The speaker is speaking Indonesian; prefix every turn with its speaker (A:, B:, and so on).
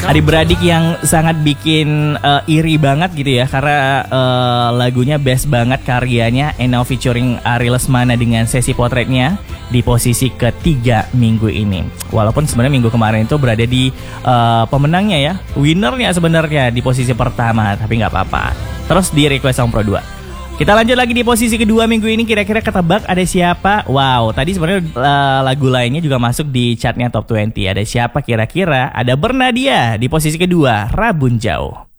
A: Adik-beradik yang sangat bikin iri banget gitu ya, karena lagunya best banget karyanya Eno featuring Ari Lesmana dengan sesi potretnya di posisi ketiga minggu ini. Walaupun sebenarnya minggu kemarin itu berada di pemenangnya ya, winnernya sebenarnya di posisi pertama, tapi nggak apa-apa. Terus di request Song Pro 2. Kita lanjut lagi di posisi kedua minggu ini, kira-kira ketebak ada siapa? Wow, tadi sebenarnya lagu lainnya juga masuk di chartnya Top 20. Ada siapa kira-kira? Ada Bernadia di posisi kedua, Rabun Jauh.